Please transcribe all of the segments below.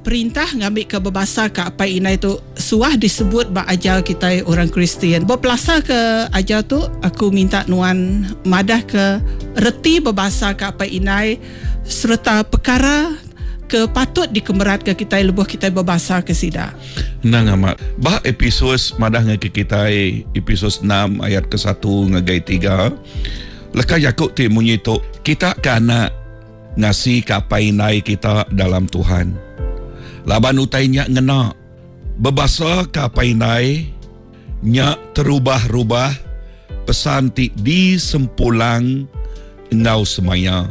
perintah ngambil ke berbahasa ke apa inai tu suah disebut ba ajar kita orang Kristian. Berpelasa ke ajar tu aku minta nuan madah ke reti berbahasa ke apa inai serta perkara ke patut dikemerat ke kita lebuh kita berbahasa ke sida. Nang amat. Bah episod madah ke kita episod 6 ayat ke 1 ngagai 3. Leka Yakub ti munyi tu kita kana ngasi kapainai kita dalam Tuhan. Laban utainya ngena berbahasa kapainai nya terubah-rubah pesan ti disempulang engau semaya.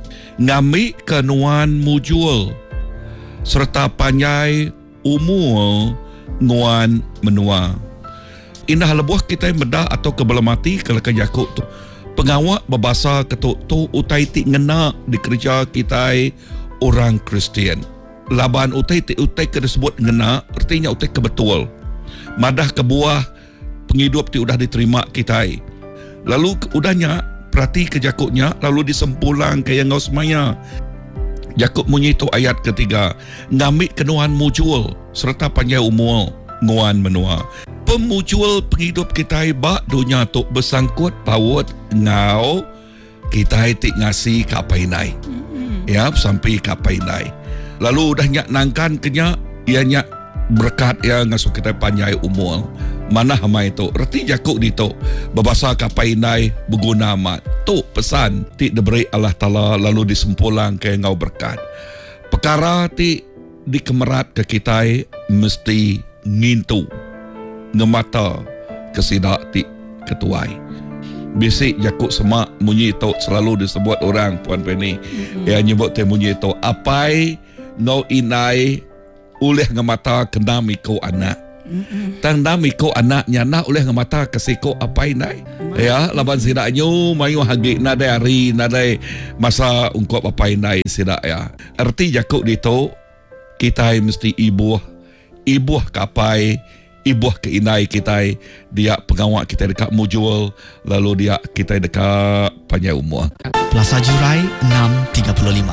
Ngami kenuan mujul serta panjai umur nguan menua. Indah lebuh kita medah atau kebelamati kalau ke Yakub tu pengawak berbahasa ketuk tu utai ti ngena di kerja kita orang Kristian. Laban utai ti utai ke disebut ngena artinya utai ke betul. Madah ke buah penghidup ti udah diterima kita. Lalu udahnya perhati ke Yakubnya lalu disempulang ke yang ngau semaya. Yakub bunyi itu ayat ketiga, ngambil kenuan mujul serta panjang umur nguan menua. Pemujul penghidup kita bak dunia tu bersangkut paut ngau kita tik ngasi kapainai. Ya, sampai kapainai. Lalu dah nyak nangkan kenya ia nyak berkat ya ngasuh kita panjang umur. Mana hama itu? Reti Yakub dito berbahasa kapainai berguna amat. Tu pesan ti diberi Allah Taala lalu disempulang ke ngau berkat. Perkara ti dikemerat ke kita mesti ngintu ngemata kesidak ti ketuai. Bisik Yakub semak munyi tu selalu disebut orang Puan Penny. Yang nyebut te munyi tu apai ngau inai oleh ngemata kena mikau anak. Tang dah mikau anaknya nak oleh ngemata kesiko apai nai. Ya, laban sidaknya mayu hagi nadai hari nadai masa ungkap apai nai sidak ya. Arti Yakub dito kita mesti ibuh kapai ibuh ke inai kita dia pengawak kita dekat mujul lalu dia kita dekat panjang umur. Plaza Jurai 635.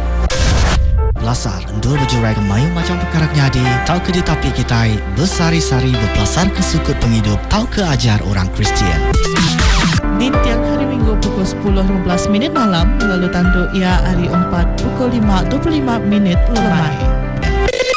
Belasar endul berjurai kemayu macam perkara nyadi tau ke ditapi kita bersari-sari berpelasar ke sukut penghidup tau ke ajar orang Kristian. Di tiap hari Minggu pukul 10.15 malam lalu tanduk ia hari 4 pukul 5.25 lemai.